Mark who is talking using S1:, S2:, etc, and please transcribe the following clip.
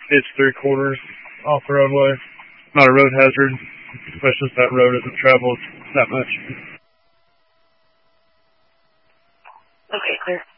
S1: It's 3/4 off the roadway. Not a road hazard, especially if that road isn't traveled that much.
S2: Okay, clear.